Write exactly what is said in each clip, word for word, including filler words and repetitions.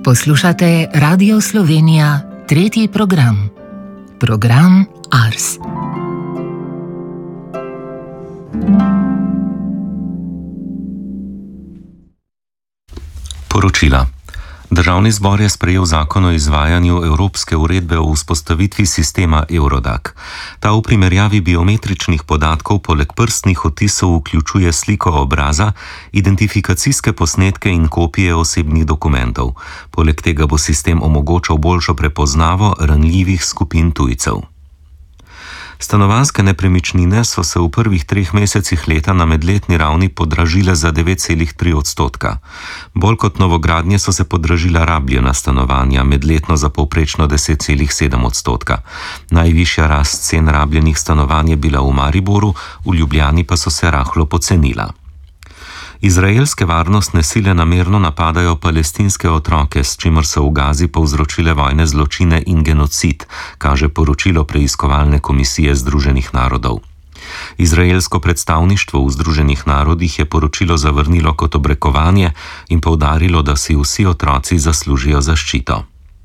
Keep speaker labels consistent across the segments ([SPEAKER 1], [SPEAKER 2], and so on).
[SPEAKER 1] Poslušate Radio Slovenija, tretji program. Program Ars.
[SPEAKER 2] Poročila. Državni zbor je sprejel zakon o izvajanju Evropske uredbe o vzpostavitvi sistema Eurodac. Ta v primerjavi biometričnih podatkov poleg prstnih odtisov vključuje sliko obraza, identifikacijske posnetke in kopije osebnih dokumentov. Poleg tega bo sistem omogočal boljšo prepoznavo ranljivih skupin tujcev. Stanovanjske nepremičnine so se v prvih treh mesecih leta na medletni ravni podražile za devet celih tri odstotka. Bolj kot novogradnje so se podražila rabljena stanovanja, medletno za povprečno deset celih sedem odstotka. Najvišja rast cen rabljenih stanovanj je bila v Mariboru, v Ljubljani pa so se rahlo pocenila. Izraelske varnostne sile namerno napadajo palestinske otroke, s čimer so v Gazi povzročile vojne zločine in genocid, kaže poročilo preiskovalne komisije Združenih narodov. Izraelsko predstavništvo v Združenih narodih je poročilo zavrnilo kot obrekovanje in poudarilo, da si vsi otroci zaslužijo zaščito.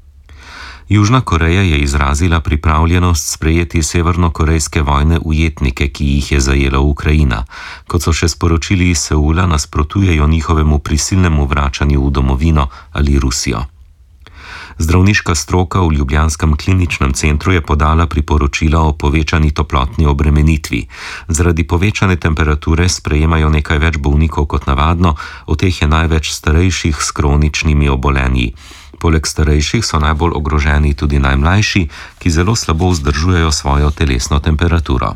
[SPEAKER 2] Južna Koreja je izrazila pripravljenost sprejeti severnokorejske vojne ujetnike, ki jih je zajela Ukrajina. Kot so še sporočili iz Seula, nasprotujejo njihovemu prisilnemu vračanju v domovino ali Rusijo. Zdravniška stroka v ljubljanskem kliničnem centru je podala priporočila o povečani toplotni obremenitvi. Zaradi povečane temperature sprejemajo nekaj več bolnikov kot navadno, od teh je največ starejših s kroničnimi obolenji. Poleg starejših so najbolj ogroženi tudi najmlajši, ki zelo slabo vzdržujejo svojo telesno temperaturo.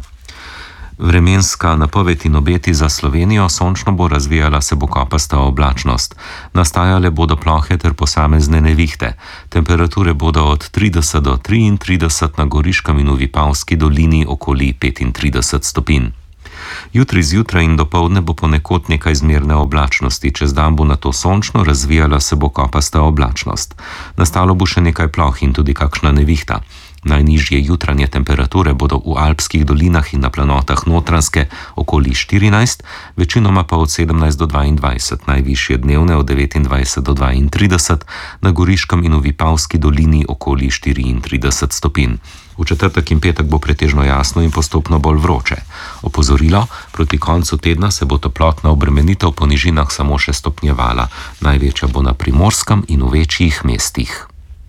[SPEAKER 2] Vremenska napoved in obeti za Slovenijo: sončno bo, razvijala se bo kopasta oblačnost. Nastajale bodo plohe ter posamezne nevihte. Temperature bodo od trideset do triintrideset, na Goriškem in v Vipavski dolini okoli petintrideset stopinj. Jutri zjutraj in dopoldne bo ponekod nekaj zmerne oblačnosti, čez dan bo nato sončno, razvijala se bo kopasta oblačnost. Nastalo bo še nekaj ploh in tudi kakšna nevihta. Najnižje jutranje temperature bodo v alpskih dolinah in na planotah Notranjske okoli štirinajst, večinoma pa od sedemnajst do dvaindvajset, najvišje dnevne od devetindvajset do dvaintrideset, na Goriškem in v Vipavski dolini okoli štiriintrideset stopinj. V četrtek in petek bo pretežno jasno in postopno bolj vroče. Opozorilo: proti koncu tedna se bo toplotna obremenitev po nižinah samo še stopnjevala. Največja bo na Primorskem in v večjih mestih.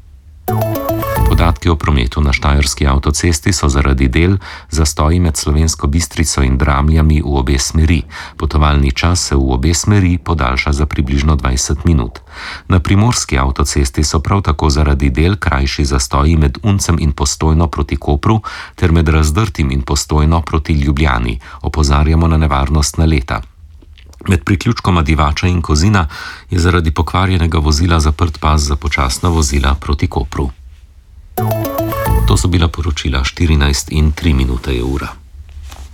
[SPEAKER 2] Podatki o prometu na štajerski avtocesti so zaradi del zastoji med Slovensko Bistrico in Dramljami v obe smeri. Potovalni čas se v obe smeri podaljša za približno dvajset minut. Na primorski avtocesti so prav tako zaradi del krajši zastoji med Uncem in Postojno proti Kopru ter med Razdrtim in Postojno proti Ljubljani. Opozarjamo na nevarnost naleta. Med priključkoma Divača in Kozina je zaradi pokvarjenega vozila zaprt pas za počasna vozila proti Kopru. To so bila poročila štirinajst in tri minute je ura.